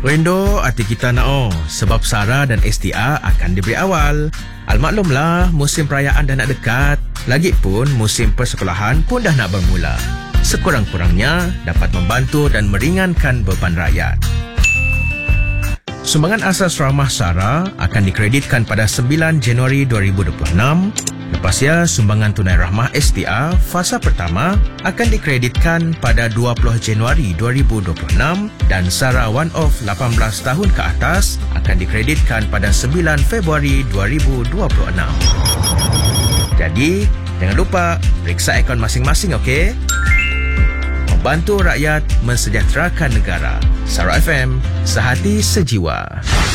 Rindo hati kita nak sebab Sarah dan STA akan diberi awal. Almaklumlah, musim perayaan dah nak dekat. Lagipun musim persekolahan pun dah nak bermula. Sekurang-kurangnya dapat membantu dan meringankan beban rakyat. Sumbangan asas ramah Sarah akan dikreditkan pada 9 Januari 2026. Lepasnya, sumbangan tunai rahmah STA fasa pertama akan dikreditkan pada 20 Januari 2026 dan Sarah one-off 18 tahun ke atas akan dikreditkan pada 9 Februari 2026. Jadi, jangan lupa periksa akaun masing-masing, okey? Membantu rakyat mensejahterakan negara. Sarah FM, sehati sejiwa.